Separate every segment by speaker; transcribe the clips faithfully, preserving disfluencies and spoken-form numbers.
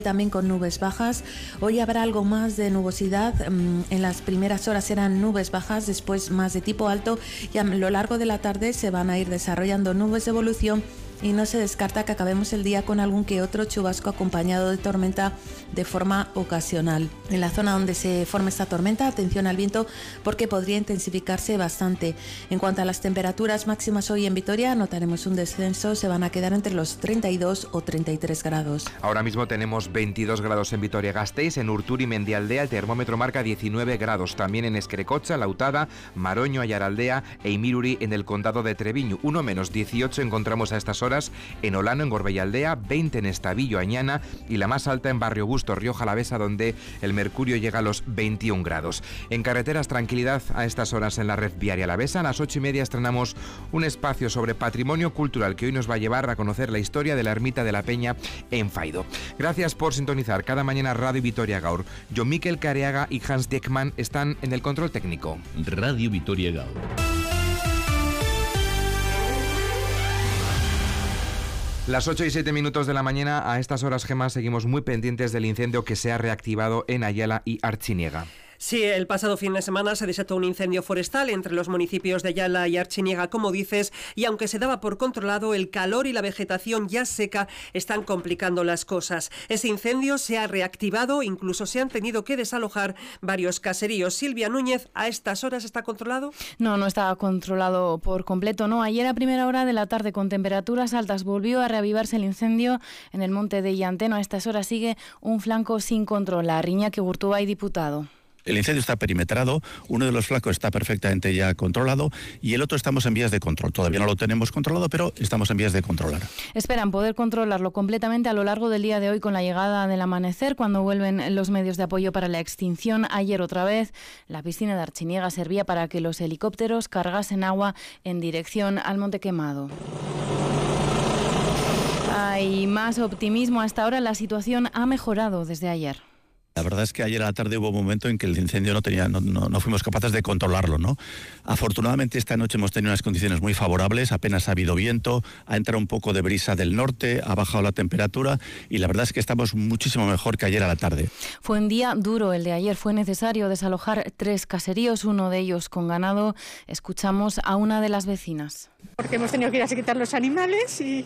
Speaker 1: También con nubes bajas. Hoy habrá algo más de nubosidad. En las primeras horas eran nubes bajas, después más de tipo alto, y a lo largo de la tarde se van a ir desarrollando nubes de evolución y no se descarta que acabemos el día con algún que otro chubasco acompañado de tormenta de forma ocasional. En la zona donde se forme esta tormenta, atención al viento porque podría intensificarse bastante. En cuanto a las temperaturas máximas hoy en Vitoria, notaremos un descenso, se van a quedar entre los treinta y dos o treinta y tres grados.
Speaker 2: Ahora mismo tenemos veintidós grados en Vitoria-Gasteiz, en Urturi, Mendialdea el termómetro marca diecinueve grados, también en Esquerecocha, Lautada, Maroño, Ayaraldea e Imiruri en el condado de Treviño. Uno menos dieciocho encontramos a estas horas en Olano, en Gorbelaldea, veinte en Estavillo, Añana, y la más alta en Barrio Busto, Rioja Alavesa, donde el mercurio llega a los veintiún grados. En carreteras, tranquilidad a estas horas en la red viaria alavesa. A las ocho y media estrenamos un espacio sobre patrimonio cultural que hoy nos va a llevar a conocer la historia de la ermita de la Peña en Faido. Gracias por sintonizar cada mañana Radio Vitoria Gaur. Jon Mikel Careaga y Hans Diekmann están en el control técnico.
Speaker 3: Radio Vitoria Gaur.
Speaker 2: Las ocho y siete minutos de la mañana, a estas horas, Gemma, seguimos muy pendientes del incendio que se ha reactivado en Ayala y Artziniega.
Speaker 4: Sí, el pasado fin de semana se desató un incendio forestal entre los municipios de Ayala y Artziniega, como dices, y aunque se daba por controlado, el calor y la vegetación ya seca están complicando las cosas. Ese incendio se ha reactivado, incluso se han tenido que desalojar varios caseríos. Silvia Núñez, ¿a estas horas está controlado?
Speaker 5: No, no está controlado por completo, no. Ayer a primera hora de la tarde, con temperaturas altas, volvió a reavivarse el incendio en el monte de Llanteno. A estas horas sigue un flanco sin control. La Iñaki Gurtubay, diputado.
Speaker 6: El incendio está perimetrado, uno de los flancos está perfectamente ya controlado y el otro estamos en vías de control. Todavía no lo tenemos controlado, pero estamos en vías de controlar.
Speaker 5: Esperan poder controlarlo completamente a lo largo del día de hoy con la llegada del amanecer, cuando vuelven los medios de apoyo para la extinción. Ayer otra vez la piscina de Artziniega servía para que los helicópteros cargasen agua en dirección al monte quemado. Hay más optimismo. Hasta ahora la situación ha mejorado desde ayer.
Speaker 6: La verdad es que ayer a la tarde hubo un momento en que el incendio no tenía, no, no, no fuimos capaces de controlarlo, ¿no? Afortunadamente esta noche hemos tenido unas condiciones muy favorables, apenas ha habido viento, ha entrado un poco de brisa del norte, ha bajado la temperatura y la verdad es que estamos muchísimo mejor que ayer a la tarde.
Speaker 5: Fue un día duro el de ayer, fue necesario desalojar tres caseríos, uno de ellos con ganado. Escuchamos a una de las vecinas.
Speaker 7: Porque hemos tenido que ir a quitar los animales y...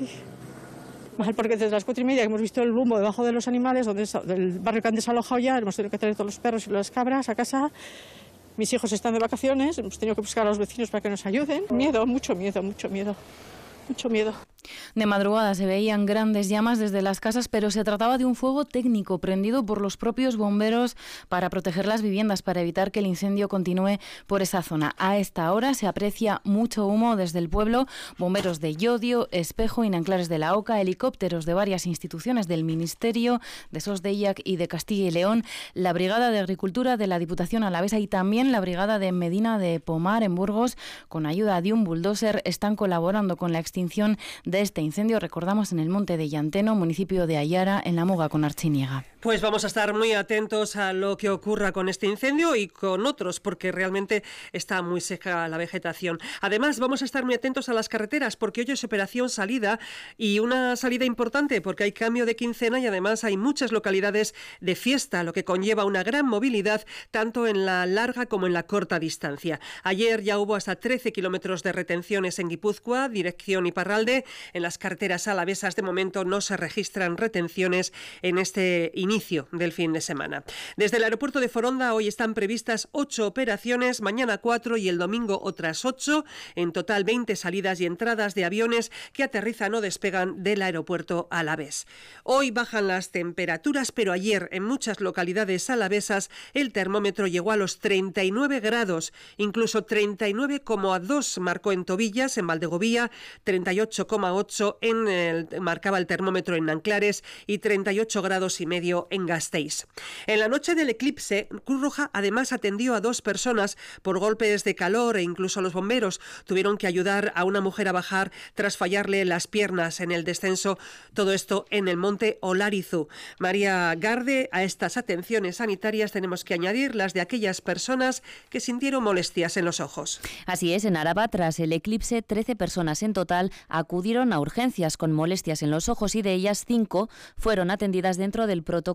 Speaker 7: Mal, porque desde las cuatro y media hemos visto el rumbo debajo de los animales, donde del barrio que han desalojado ya, hemos tenido que traer todos los perros y las cabras a casa. Mis hijos están de vacaciones, hemos tenido que buscar a los vecinos para que nos ayuden. Miedo, mucho miedo, mucho miedo, mucho miedo.
Speaker 5: De madrugada se veían grandes llamas desde las casas, pero se trataba de un fuego técnico prendido por los propios bomberos para proteger las viviendas, para evitar que el incendio continúe por esa zona. A esta hora se aprecia mucho humo desde el pueblo. Bomberos de Llodio, Espejo y Nanclares de la Oca, helicópteros de varias instituciones del Ministerio, de Sos de Illac y de Castilla y León, la Brigada de Agricultura de la Diputación Alavesa y también la Brigada de Medina de Pomar en Burgos, con ayuda de un bulldozer, están colaborando con la extinción de este incendio, recordamos, en el monte de Llanteno, municipio de Ayara, en la Muga con Artziniega.
Speaker 4: Pues vamos a estar muy atentos a lo que ocurra con este incendio y con otros, porque realmente está muy seca la vegetación. Además, vamos a estar muy atentos a las carreteras, porque hoy es operación salida y una salida importante, porque hay cambio de quincena y además hay muchas localidades de fiesta, lo que conlleva una gran movilidad, tanto en la larga como en la corta distancia. Ayer ya hubo hasta trece kilómetros de retenciones en Guipúzcoa, dirección Iparralde. En las carreteras alavesas de momento no se registran retenciones en este inicio del fin de semana. Desde el aeropuerto de Foronda hoy están previstas ocho operaciones, mañana cuatro y el domingo otras ocho. En total veinte salidas y entradas de aviones que aterrizan o despegan del aeropuerto alavés. Hoy bajan las temperaturas, pero ayer en muchas localidades alavesas el termómetro llegó a los treinta y nueve grados, incluso treinta y nueve coma dos marcó en Tobillas, en Valdegovía, treinta y ocho coma ocho en el, marcaba el termómetro en Nanclares y treinta y ocho grados y medio pasado en Gasteiz. En la noche del eclipse, Cruz Roja además atendió a dos personas por golpes de calor e incluso los bomberos tuvieron que ayudar a una mujer a bajar tras fallarle las piernas en el descenso. Todo esto en el monte Olarizu. María Garde, a estas atenciones sanitarias tenemos que añadir las de aquellas personas que sintieron molestias en los ojos.
Speaker 3: Así es, en Araba, tras el eclipse, trece personas en total acudieron a urgencias con molestias en los ojos y de ellas cinco fueron atendidas dentro del protocolo